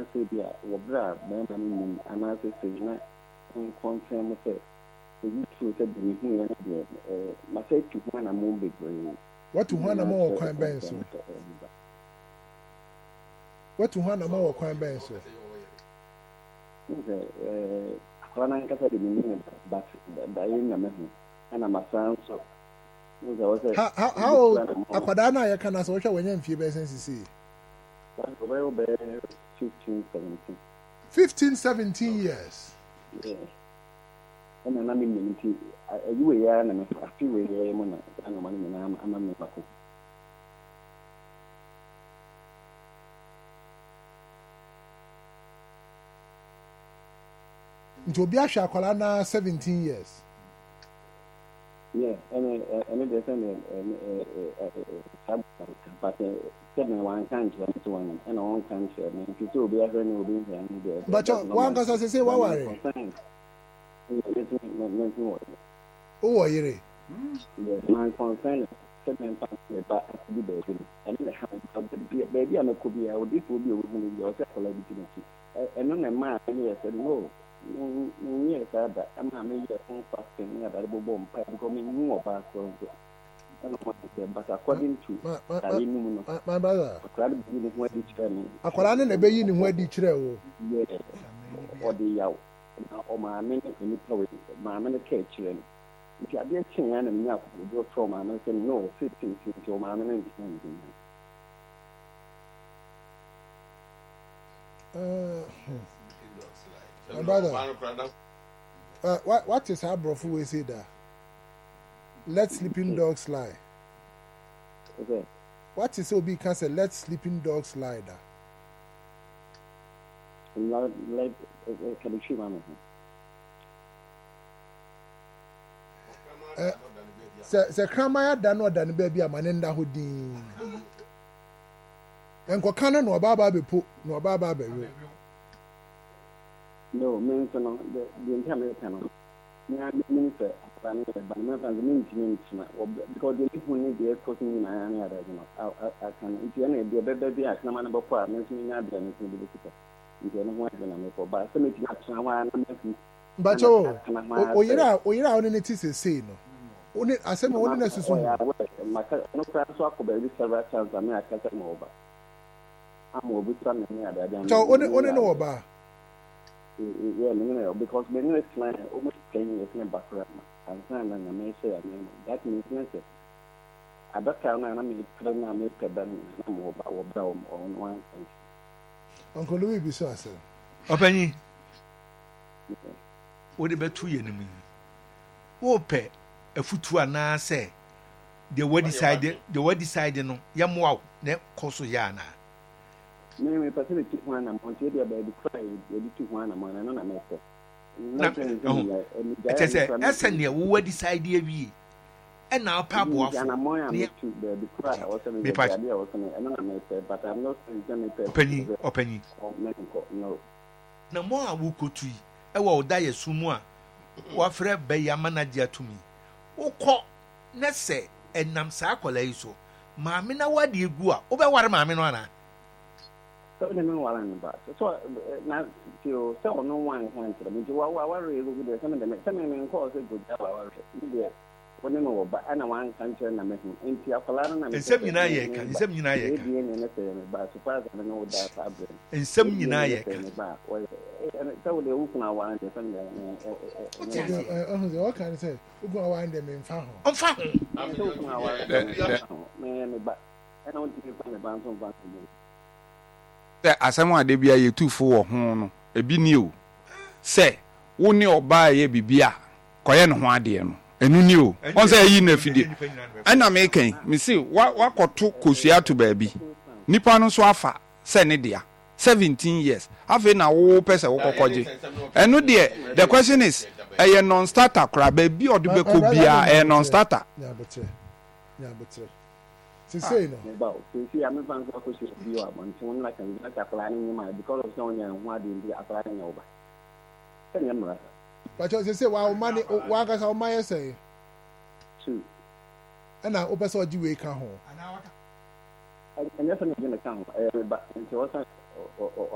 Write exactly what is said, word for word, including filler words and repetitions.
say be a wobra man and I say na confirm say you true said me here my say to one among big what to one among crime bands what to one among crime bands when I got the meaning but the in and I'm a son so how how akwadana ya kana so hwe wenye mfie be sense see fifteen seventeen fifteen seventeen years yeah and na me minti you ya na me afi we ya mo na na ma ni na ama me bako nti obi ahwe akwala na seventeen years yeah and and they say uh but seven one country one and one country and people will be having will be here but one can say what worry oh yere yes my concern seven pastor but be baby and the baby am could be out this will be within yourself for like and no man yes no yes that I'm not maybe a fasting about a bomb becoming more back so but according to my brother akwala na be yi ni ho adi kire wo or the yaw o ma me ni power ma me ke kire ni nti ade chen ya na me akọ do from ma me say no fifteen fifty o ma me ni uh my brother uh, what what is our brother we say that let sleeping dogs lie. Okay. What is Obi can say? Let sleeping dogs lie. That. Let let can you see man? Eh, se se kramaya da no da ne baby amanenda ho din. Enko kana no baba be po, no baba be yo. No, means no the the entire can. Me I mean say but me fan me mean because the people need the costing na ya na you know I can if you need the baby be at na man be kwa me me na be me be be if you know what na me for but so me ti atena wa na me but o oyira oyira oni ne ti se say no oni asem oni na susu no cry so akoba bi several times I me akasa mo ba am obi tra me ni ada ada so oni oni no ba yeah no because me no explain almost ten years in background and then na me say I mean that means say abaka na na me tra na me peda na mo ba wo bra on one thing Uncle Louis be so ase opanyi wo de betu ye nimu wo pe afutu ana say the what decide the what decide no yamwa na koso ya na me me facility one na monte dia ba di cry e di tu one na mo na na me say na it say esa ne wo decide awie e na pa boafo na mo ya me tu the cry o say me dia o say na na me say but I'm not saying me say opani opani no na mo a wo kotu e wo da yesu mu a wa frɛ ba ya manager atumi wo kɔ na sɛ enam sa akola yi so maame na wade egu a wo be ware maame no ana so ne no wala no ba so na tio so no one one tro me wa wa wa re go de so me de so me me ko so go ja wa wa re de woni no ba ana wan kan che na me enti akola na me ensem nyina ye ka ensem nyina ye ka e ne ne se me ba so fa na no da fa bre ensem nyina ye ka ba o so le u kuna wa de so me eh eh what can I say u kuna wa de me mfa ho mfa ho am so kuna wa me me ba ana won ti fa me ba so ba so se asem ade bia ye tufo wo ho no ebi ni o se wo ni oba ye bibia koye no ho ade no enu ni o on say yi na fidie ana me kan me se wa wakoto kosua to baabi nipa no so afa se ne dia seventeen years afi na wo pese wo kokoje enu de the question is a non starter kra baabi odebe ko bia a non starter ya betre ya betre si say no ba si si am fan ko ko si bi wa man tun la kan na ka planning ni ma because of so nya ho ade ndi akra nya oba kan ya mra but you say wa money wa ga sa ma say two ana o pese oji we ka ho ana waka anya fa ni na kan eh ba nti wasa